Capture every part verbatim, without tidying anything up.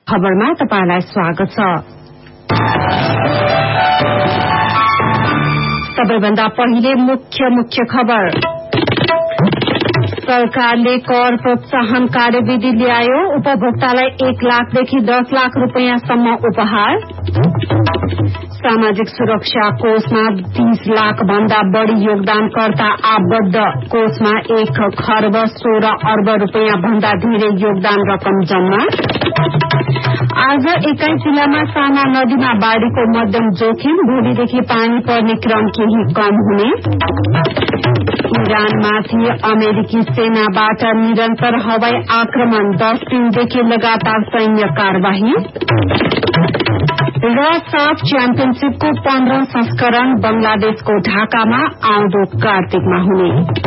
खबरमा तपाईलाई स्वागत छ। सबैभन्दा पहिले मुख्य मुख्य खबर। सरकारले कर प्रोत्साहन कार्यविधि ल्यायो, उपभोक्तालाई एक लाखदेखि दस लाख रूपियाँसम्म उपहार। सामाजिक सुरक्षा कोषमा तीस लाख भन्दा बढ़ी योगदानकर्ता आबद्ध, कोषमा एक खर्ब सोह्र अर्ब रूपियाँ भन्दा धेरै योगदान रकम जम्मा। आज एक्काइस जिल्लामा साना नदीमा बाढ़ीको मध्यम जोखिम, भोलिदेखि पानी पर्ने क्रम केही कम हुने। इरानमाथि अमेरिकी सेनाबाट निरन्तर हवाई आक्रमण, दस दिनदेखि लगातार सैन्य कार्यवाही। र साफ च्याम्पियनशीपको पन्ध्रौं संस्करण बंगलादेशको ढाकामा आउँदो कार्तिकमा हुने।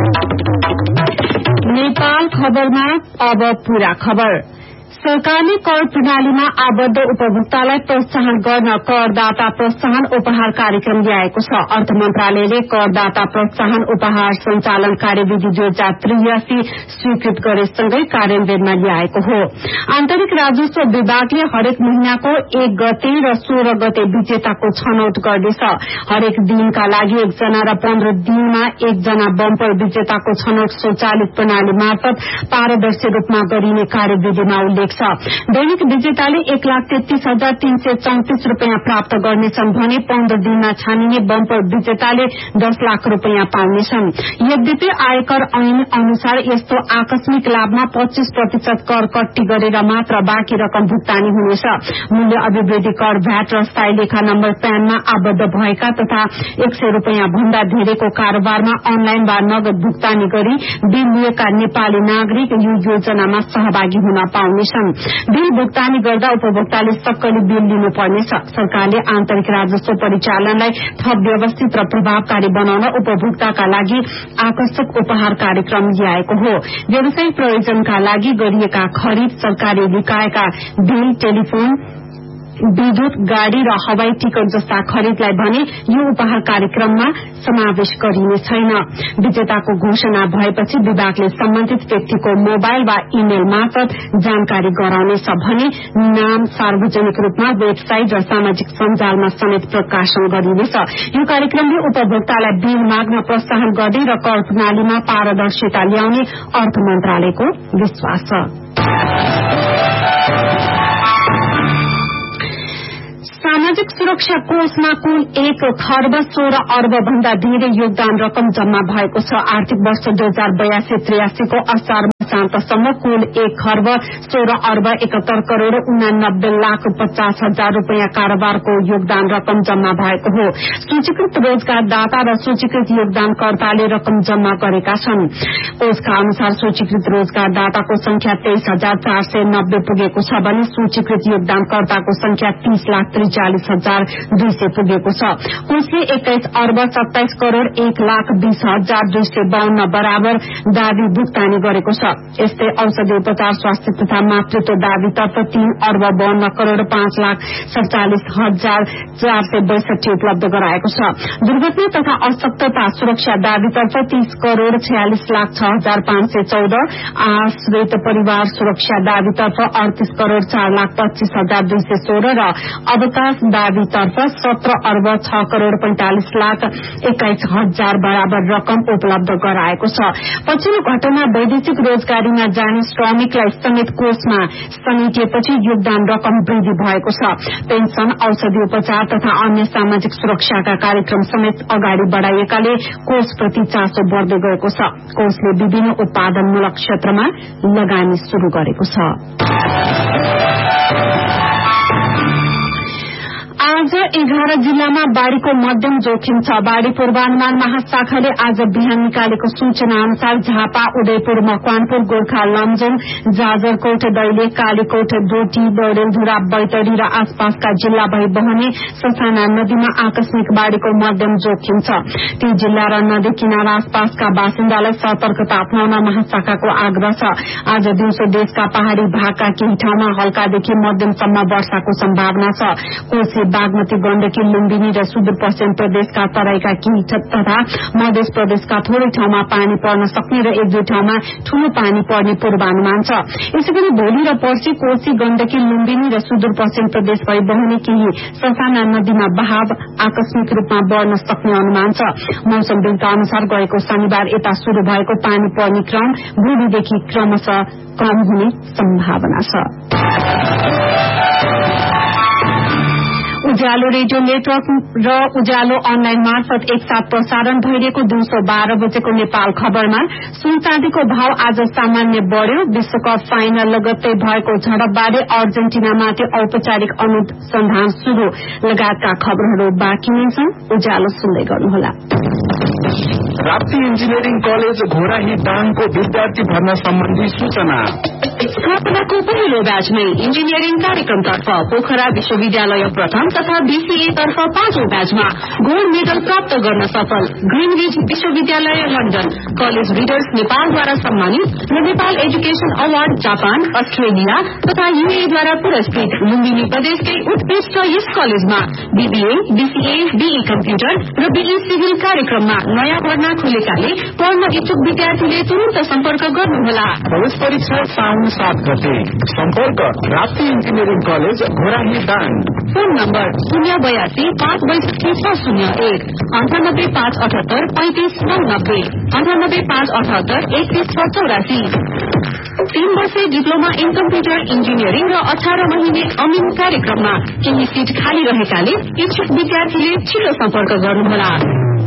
नेपाल खबरमा अब पूरा खबर। सरकारले कर प्रणालीमा आबद्ध उपभोक्तालाई प्रोत्साहन गर्न करदाता प्रोत्साहन उपहार कार्यक्रम ल्याएको छ। अर्थ मन्त्रालयले करदाता प्रोत्साहन उपहार संचालन कार्यविधि दुई हजार त्रियासी स्वीकृत गरेसँगै कार्यान्वयनमा ल्याएको हो। आन्तरिक राजस्व विभागले हरेक महिनाको एक गते र सोह्र गते विजेताको छनौट गर्नेछ। हरेक दिनका लागि एकजना र पन्ध्र दिनमा एकजना बम्पर विजेताको छनौट स्वचालित प्रणाली मार्फत पारदर्शी रूपमा गरिने कार्यविधिमा उल्लेख छ। दैनिक विजेताले एक लाख तेत्तीस हजार तीन सय चौतिस रूपियाँ प्राप्त गर्नेछन् भने पन्ध्र दिनमा छानिने बम्पर विजेताले दस लाख रूपियाँ पाउनेछन्। यद्यपि आयकर ऐन अनुसार यस्तो आकस्मिक लाभमा पच्चीस प्रतिशत कर कट्टी गरेर मात्र बाँकी रकम भुक्तानी हुनेछ। मूल्य अभिवृद्धि कर, भ्याट र स्थायी लेखा नम्बर प्यानमा आबद्ध भएका तथा एक सय रूपियाँ भन्दा धेरैको कारोबारमा अनलाइन वा नगद भुक्तानी गरी बिल लिएका नेपाली नागरिक यो योजनामा सहभागी हुन पाउनेछन्। बिल भुक्तानी गर्दा उपभोक्ताले सक्कली बिल लिनुपर्नेछ। सरकारले आन्तरिक राजस्व परिचालनलाई थप व्यवस्थित र प्रभावकारी बनाउन उपभोक्ताका लागि आकर्षक उपहार कार्यक्रम ल्याएको हो। व्यावसायिक प्रयोजनका लागि गरिएका खरिद, सरकारी निकायका बिल, टेलिफोन, विद्युत, गाड़ी र हवाई टिकट जस्ता खरिदलाई भने यो उपहार कार्यक्रममा समावेश गरिने छैन। विजेताको घोषणा भएपछि विभागले सम्बन्धित व्यक्तिको मोबाइल वा इमेल मार्फत जानकारी गराउनेछ भने नाम सार्वजनिक रूपमा वेबसाइट र सामाजिक सञ्जालमा समेत प्रकाशन गरिनेछ। यो कार्यक्रमले उपभोक्तालाई बिल माग्न प्रोत्साहन गर्ने र कर प्रणालीमा पारदर्शिता ल्याउने अर्थ मन्त्रालयको विश्वास छ। सामाजिक सुरक्षा कोषमा कुल एक खर्ब सोह्र अर्ब भन्दा धेरै योगदान रकम जम्मा भएको छ। आर्थिक वर्ष दुई हजार बयासी त्रियासीको असार शान्तसम्म कुल एक खर्ब सोह्र अर्ब एकहत्तर करोड़ उनानब्बे लाख पचास हजार रूपियाँ कारोबारको योगदान रकम जम्मा भएको हो। सूचीकृत रोजगारदाता र सूचीकृत योगदानकर्ताले रकम जम्मा गरेका छन्। कोषका अनुसार सूचीकृत रोजगारदाताको संख्या तेइस हजार चार सय नब्बे पुगेको छ भने सूचीकृत योगदानकर्ताको संख्या तीस लाख त्रिचालिस हजार दुई सय पुगेको छ। कोषले एक्काइस अर्ब सत्ताइस करोड़ एक लाख बीस हजार दुई सय बाहन्न बराबर दावी भुक्तानी गरेको छ। यस्तै औषधि उपचार, स्वास्थ्य तथा मातृत्व दावीतर्फ तीन अर्ब बाहन्न करोड़ पाँच लाख सड़चालिस हजार चार सय बैसठी उपलब्ध गराएको छ। दुर्घटना तथा अशक्तता सुरक्षा दावीतर्फ तीस करोड़ छयालिस लाख छ हजार पाँच सय चौध, आश्रित परिवार सुरक्षा दावीतर्फ अड़तीस करोड़ चार लाख पच्चीस हजार दुई सय सोह्र र अवकाश दावीतर्फ सत्र अर्ब छ करोड़ पैंतालिस लाख एक्काइस हजार बराबर रकम उपलब्ध गराएको छ। पछिल्लो घटना वैदेशिक रोजगारीमा जाने श्रमिकलाई समेत कोषमा समेटिएपछि योगदान रकम वृद्धि भएको छ। पेन्सन, औषधि उपचार तथा अन्य सामाजिक सुरक्षाका कार्यक्रम समेत अगाडि बढ़ाइएकाले कोषप्रति चासो बढ़दै गएको छ। कोषले विभिन्न उत्पादनमूलक क्षेत्रमा लगानी शुरू गरेको छ। आज एघार जिल्लामा बाढ़ीको मध्यम जोखिम छ। बाढ़ी पूर्वानुमान महाशाखाले आज बिहान निकालेको सूचना अनुसार झापा, उदयपुर, मकवानपुर, गोर्खा, लमजुङ, जाजरकोट, दैलेख, कालीकोट, डोटी, डडेलधुरा, बैतडी र आसपासका जिल्ला भई बहने ससाना नदीमा आकस्मिक बाढ़ीको मध्यम जोखिम छ। ती जिल्ला र नदी किनारा आसपासका बासिन्दालाई सतर्कता अपनाउन महाशाखाको आग्रह छ। आज दिउँसो देशका पहाड़ी भागका केही ठाउँमा हल्कादेखि मध्यमसम्म वर्षाको सम्भावना छ। कोशी बागमती गण्डकी लुम्बिनी र सुदूरपश्चिम प्रदेशका तराईका केही तथा मध्य प्रदेशका थोरै ठाउँमा पानी पर्न सक्ने र एक दुई ठाउँमा ठूलो पानी पर्ने पूर्वानुमान छ। यसैगरी भोलि र पर्सि कोशी गण्डकी लुम्बिनी र सुदूरपश्चिम प्रदेश भई बहने केही ससाना नदीमा बहाव आकस्मिक रूपमा बढ़न सक्ने अनुमान छ। मौसम विभागका अनुसार गएको शनिबार यता शुरू भएको पानी पर्ने क्रम भोलिदेखि क्रमशः कम हुने सम्भावना छ। उज्यालो रेडियो नेटवर्क र उज्यालो अनलाइन मार्फत एकसाथ प्रसारण भइरहेको दिउँसो बाह्र बजेको नेपाल खबरमा सुन चाँदीको भाव आज सामान्य बढ़्यो। विश्वकप फाइनल लगत्तै भएको झडपबारे अर्जेन्टिनामाथि औपचारिक अनुसन्धान शुरू लगायतका खबरहरू बाँकी नै छन्। उज्यालो सुन्दै गर्नुहोला। राप्ती इन्जिनियरिङ कलेज घोराही दाङको विद्यार्थी भर्ना सम्बन्धी सूचना। स्थापनाको पहिलो ब्याचमै इन्जिनियरिङ कार्यक्रमतर्फ पोखरा विश्वविद्यालय प्रथम तथा बीसीए तर्फ पाँचौं ब्याचमा गोल्ड मेडल प्राप्त गर्न सफल ग्रीनविच विश्वविद्यालय लन्डन कलेज रिडर्स नेपालद्वारा सम्मानित र Nepal education award Japan Australia तथा यूएद्वारा पुरस्कृत लुम्बिनी प्रदेशकै उत्कृष्ट यस कलेजमा बीबीए बीसीए बीई कम्प्युटर र बीई सिभिल कार्यक्रममा नयाँ भर्ना खुलेकाले पढ्न इच्छुक विद्यार्थीले तुरन्त सम्पर्क गर्नुहोला। प्रवेश परीक्षा साउन सात गते। सम्पर्क Rapti engineering college Ghorahi Dang. Phone number शून्य बयासी पाँच बैसठी छ शून्य एक अन्ठानब्बे पाँच अठहत्तर पैंतिस नौ नब्बे अन्ठानब्बे पाँच अठहत्तर एकतीस छ चौरासी। तीन वर्षे डिप्लोमा इन कम्प्युटर इन्जिनियरिङ र अठार महिने अमिन कार्यक्रममा केही सीट खाली रहेकाले इच्छुक विद्यार्थीले छिटो सम्पर्क गर्नुहोला।